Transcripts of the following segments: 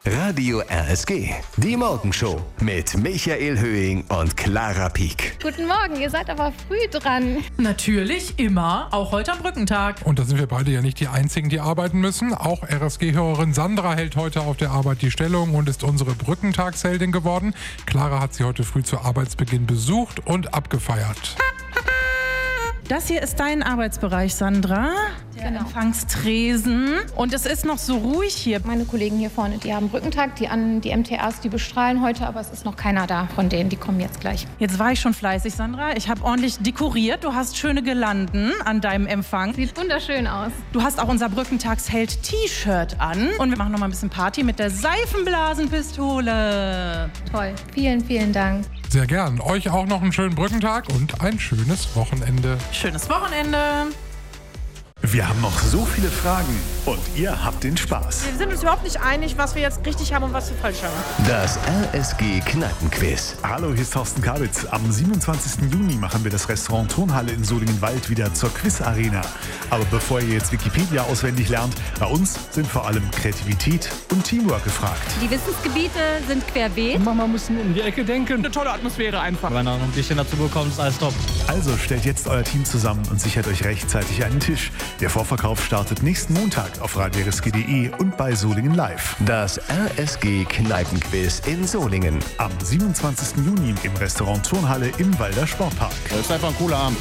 Radio RSG, die Morgenshow mit Michael Höhing und Clara Pieck. Guten Morgen, ihr seid aber früh dran. Natürlich, immer, auch heute am Brückentag. Und da sind wir beide ja nicht die Einzigen, die arbeiten müssen. Auch RSG-Hörerin Sandra hält heute auf der Arbeit die Stellung und ist unsere Brückentagsheldin geworden. Clara hat sie heute früh zu Arbeitsbeginn besucht und abgefeiert. Das hier ist dein Arbeitsbereich, Sandra. Der Empfangstresen. Und es ist noch so ruhig hier. Meine Kollegen hier vorne, die haben Brückentag, die MTAs, die bestrahlen heute, aber es ist noch keiner da von denen, die kommen jetzt gleich. Jetzt war ich schon fleißig, Sandra. Ich habe ordentlich dekoriert. Du hast schöne Girlanden an deinem Empfang. Sieht wunderschön aus. Du hast auch unser Brückentagsheld-T-Shirt an. Und wir machen noch mal ein bisschen Party mit der Seifenblasenpistole. Toll. Vielen, vielen Dank. Sehr gern. Euch auch noch einen schönen Brückentag und ein schönes Wochenende. Schönes Wochenende. Wir haben noch so viele Fragen und ihr habt den Spaß. Wir sind uns überhaupt nicht einig, was wir jetzt richtig haben und was wir falsch haben. Das RSG Kneipenquiz. Hallo, hier ist Thorsten Kabitz. Am 27. Juni machen wir das Restaurant Turnhalle in Solingen-Wald wieder zur Quiz-Arena. Aber bevor ihr jetzt Wikipedia auswendig lernt, bei uns sind vor allem Kreativität und Teamwork gefragt. Die Wissensgebiete sind querbeet. Mama müssen um die Ecke denken. Eine tolle Atmosphäre einfach. Wenn er noch ein bisschen dazu bekommt, ist alles top. Also stellt jetzt euer Team zusammen und sichert euch rechtzeitig einen Tisch. Der Vorverkauf startet nächsten Montag auf radiorsg.de und bei Solingen Live. Das RSG Kneipenquiz in Solingen. Am 27. Juni im Restaurant Turnhalle im Walder Sportpark. Das ist einfach ein cooler Abend.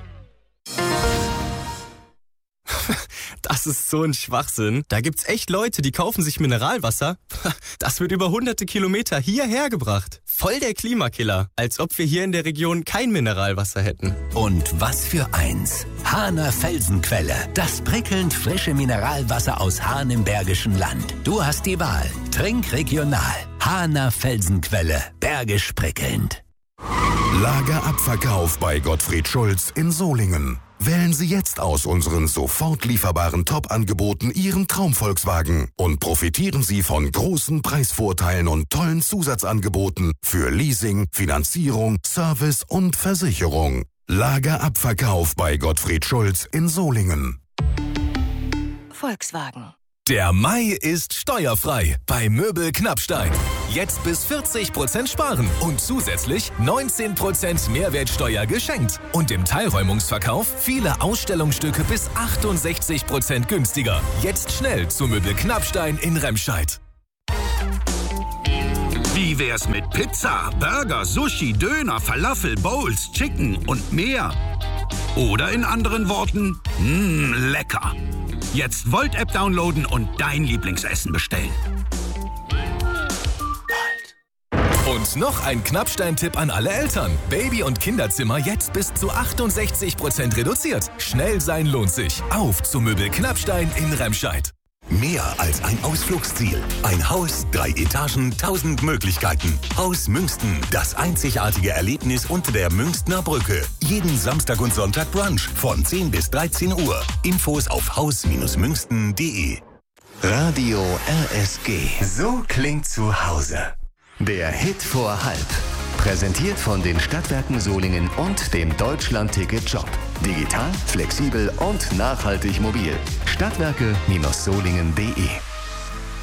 Das ist so ein Schwachsinn. Da gibt's echt Leute, die kaufen sich Mineralwasser. Das wird über hunderte Kilometer hierher gebracht. Voll der Klimakiller. Als ob wir hier in der Region kein Mineralwasser hätten. Und was für eins. Hahner Felsenquelle. Das prickelnd frische Mineralwasser aus Hahn im Bergischen Land. Du hast die Wahl. Trink regional. Hahner Felsenquelle. Bergisch prickelnd. Lagerabverkauf bei Gottfried Schulz in Solingen. Wählen Sie jetzt aus unseren sofort lieferbaren Top-Angeboten Ihren Traum-Volkswagen und profitieren Sie von großen Preisvorteilen und tollen Zusatzangeboten für Leasing, Finanzierung, Service und Versicherung. Lagerabverkauf bei Gottfried Schulz in Solingen. Volkswagen. Der Mai ist steuerfrei bei Möbel Knappstein. Jetzt bis 40% sparen und zusätzlich 19% Mehrwertsteuer geschenkt. Und im Teilräumungsverkauf viele Ausstellungsstücke bis 68% günstiger. Jetzt schnell zu Möbel Knappstein in Remscheid. Wie wär's mit Pizza, Burger, Sushi, Döner, Falafel, Bowls, Chicken und mehr? Oder in anderen Worten, lecker. Jetzt Volt-App downloaden und dein Lieblingsessen bestellen. Und noch ein Knappstein-Tipp an alle Eltern. Baby- und Kinderzimmer jetzt bis zu 68% reduziert. Schnell sein lohnt sich. Auf zu Möbel Knappstein in Remscheid. Mehr als ein Ausflugsziel. Ein Haus, 3 Etagen, 1000 Möglichkeiten. Haus Münsten, das einzigartige Erlebnis unter der Münstner Brücke. Jeden Samstag und Sonntag Brunch von 10 bis 13 Uhr. Infos auf haus-münsten.de. Radio RSG. So klingt zu Hause. Der Hit vor halb. Präsentiert von den Stadtwerken Solingen und dem Deutschland-Ticket-Job. Digital, flexibel und nachhaltig mobil. Stadtwerke-solingen.de